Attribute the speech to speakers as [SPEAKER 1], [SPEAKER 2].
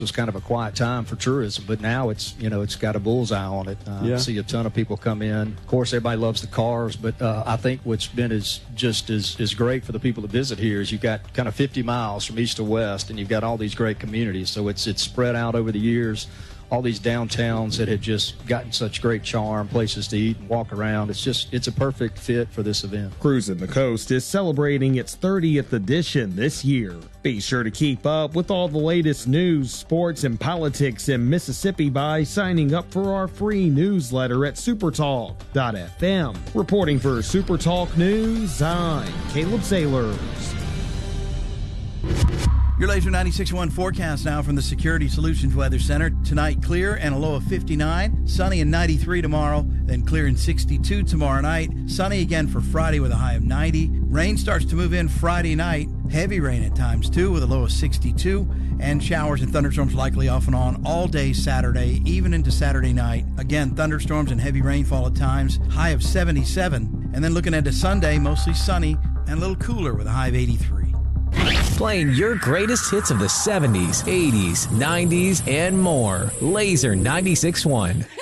[SPEAKER 1] was kind of a quiet time for tourism, but now it's got a bullseye on it. I see a ton of people come in. Of course, everybody loves the cars, but I think what's been is great for the people that visit here is you've got kind of 50 miles from east to west, and you've got all these great communities. So it's spread out over the years. All these downtowns that had just gotten such great charm, places to eat and walk around. It's a perfect fit for this event.
[SPEAKER 2] Cruising the Coast is celebrating its 30th edition this year. Be sure to keep up with all the latest news, sports, and politics in Mississippi by signing up for our free newsletter at supertalk.fm. Reporting for Supertalk News, I'm Caleb Sailors.
[SPEAKER 3] Your Laser 96.1 forecast now from the Security Solutions Weather Center. Tonight, clear and a low of 59. Sunny and 93 tomorrow. Then clear and 62 tomorrow night. Sunny again for Friday with a high of 90. Rain starts to move in Friday night. Heavy rain at times, too, with a low of 62. And showers and thunderstorms likely off and on all day Saturday, even into Saturday night. Again, thunderstorms and heavy rainfall at times. High of 77. And then looking into Sunday, mostly sunny and a little cooler with a high of 83.
[SPEAKER 4] Playing your greatest hits of the 70s, 80s, 90s, and more. Laser 96.1.